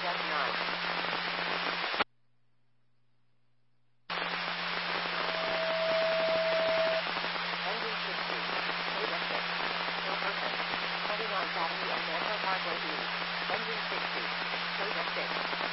F9. Engine 60. Toyota 6. Silverton. Heading on Battery and Metro Parkway East. Engine 60. Toyota 6.